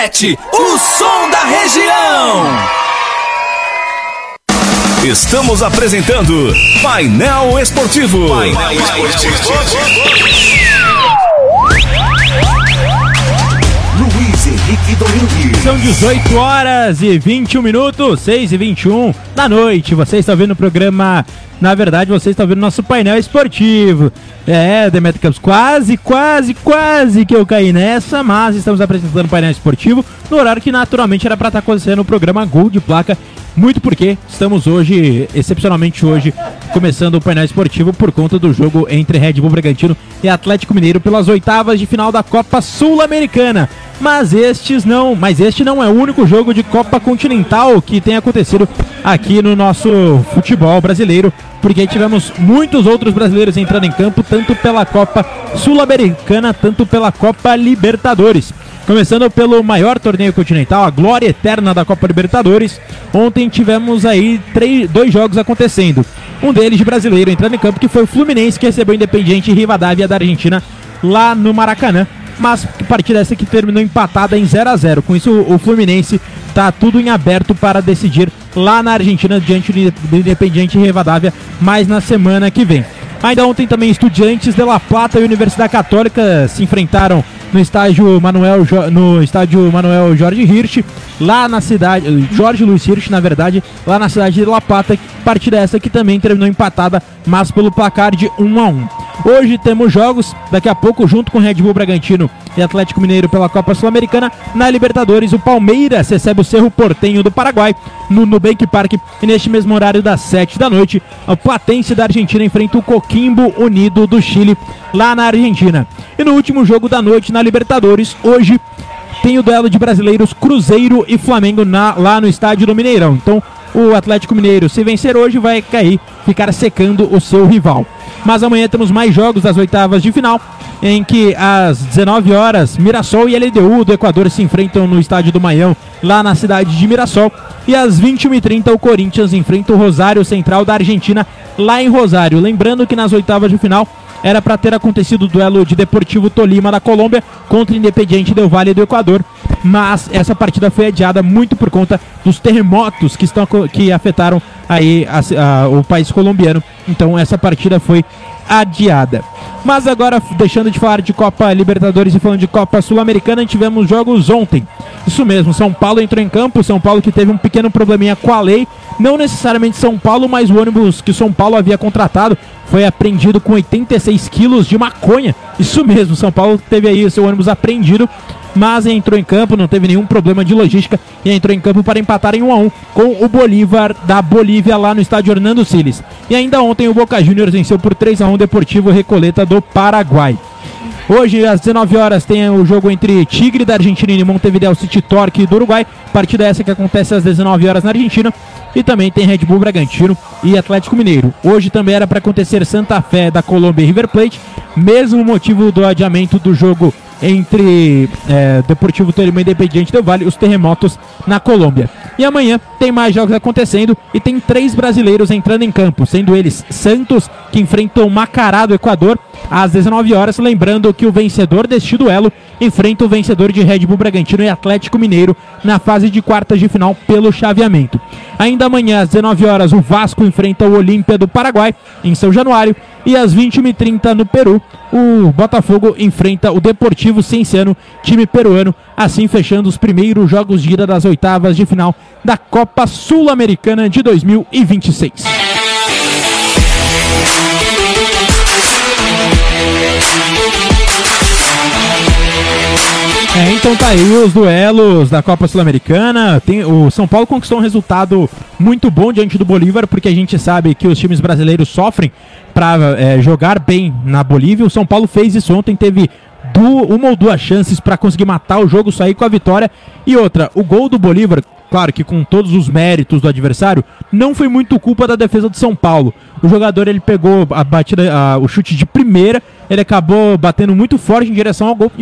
O som da região. Estamos apresentando Painel Esportivo. Luiz Henrique Domingues. São 18 horas e 21 minutos, 6 e 21 da noite. Você está vendo o programa... Na verdade, você está vendo nosso painel esportivo. Demetrio Campos, quase que eu caí nessa, mas estamos apresentando o painel esportivo no horário que naturalmente era para estar acontecendo o programa Gol de Placa. Muito porque estamos hoje, excepcionalmente hoje, começando o painel esportivo por conta do jogo entre Red Bull Bragantino e Atlético Mineiro pelas oitavas de final da Copa Sul-Americana. Mas este não é o único jogo de Copa Continental que tem acontecido aqui no nosso futebol brasileiro, porque tivemos muitos outros brasileiros entrando em campo, tanto pela Copa Sul-Americana, tanto pela Copa Libertadores. Começando pelo maior torneio continental, a glória eterna da Copa Libertadores. Ontem tivemos aí dois jogos acontecendo. Um deles de brasileiro entrando em campo, que foi o Fluminense, que recebeu o Independiente Rivadavia da Argentina lá no Maracanã. Mas a partida essa que terminou empatada em 0-0. Com isso, o Fluminense está tudo em aberto para decidir lá na Argentina, diante do Independiente Rivadavia, mais na semana que vem. Ainda ontem também Estudiantes de La Plata e Universidade Católica se enfrentaram no estádio Manuel Jorge Hirsch, lá na cidade, Jorge Luiz Hirsch, na verdade, lá na cidade de La Plata. Partida essa que também terminou empatada, mas pelo placar de 1-1. Hoje temos jogos, daqui a pouco, junto com Red Bull Bragantino e Atlético Mineiro pela Copa Sul-Americana. Na Libertadores, o Palmeiras recebe o Cerro Porteño do Paraguai no Nubank Park, e neste mesmo horário das 7 da noite, o Platense da Argentina enfrenta o Coquimbo Unido do Chile, lá na Argentina. E no último jogo da noite na Libertadores, hoje tem o duelo de brasileiros Cruzeiro e Flamengo lá no estádio do Mineirão. Então o Atlético Mineiro, se vencer hoje, vai ficar secando o seu rival. Mas amanhã temos mais jogos das oitavas de final, em que às 19 horas Mirassol e LDU do Equador se enfrentam no estádio do Maião, lá na cidade de Mirassol. E às 21h30 o Corinthians enfrenta o Rosário Central da Argentina, lá em Rosário. Lembrando que nas oitavas de final era para ter acontecido o duelo de Deportivo Tolima da Colômbia contra Independiente Del Valle do Equador, mas essa partida foi adiada muito por conta dos terremotos que afetaram aí o país colombiano. Então essa partida foi adiada. Mas agora, deixando de falar de Copa Libertadores e falando de Copa Sul-Americana, tivemos jogos ontem. Isso mesmo, São Paulo entrou em campo, São Paulo que teve um pequeno probleminha com a lei, não necessariamente São Paulo, mas o ônibus que São Paulo havia contratado foi apreendido com 86 quilos de maconha. Isso mesmo, São Paulo teve aí seu ônibus apreendido, mas entrou em campo, não teve nenhum problema de logística e entrou em campo para empatar em 1-1 com o Bolívar da Bolívia lá no estádio Hernando Siles. E ainda ontem o Boca Juniors venceu por 3-1 o Deportivo Recoleta do Paraguai. Hoje, às 19 horas, tem o jogo entre Tigre da Argentina e Montevideo City Torque do Uruguai. Partida essa que acontece às 19 horas na Argentina. E também tem Red Bull Bragantino e Atlético Mineiro. Hoje também era para acontecer Santa Fé da Colômbia e River Plate. Mesmo motivo do adiamento do jogo entre Deportivo Tolima e Independiente Del Valle, os terremotos na Colômbia. E amanhã tem mais jogos acontecendo e tem 3 brasileiros entrando em campo, sendo eles Santos, que enfrenta o Macará do Equador às 19 horas, lembrando que o vencedor deste duelo enfrenta o vencedor de Red Bull Bragantino e Atlético Mineiro na fase de quartas de final pelo chaveamento. Ainda amanhã às 19 horas o Vasco enfrenta o Olímpia do Paraguai em São Januário, e às 21h30 no Peru o Botafogo enfrenta o Deportivo Cienciano, time peruano, assim fechando os primeiros jogos de ida das oitavas de final da Copa Sul-Americana de 2026. Então tá aí os duelos da Copa Sul-Americana. O São Paulo conquistou um resultado muito bom diante do Bolívar, porque a gente sabe que os times brasileiros sofrem para jogar bem na Bolívia. O São Paulo fez isso ontem, teve uma ou duas chances para conseguir matar o jogo, sair com a vitória. E outra, o gol do Bolívar, claro que com todos os méritos do adversário, não foi muito culpa da defesa do São Paulo. O jogador, ele pegou a batida, o chute de primeira, ele acabou batendo muito forte em direção ao gol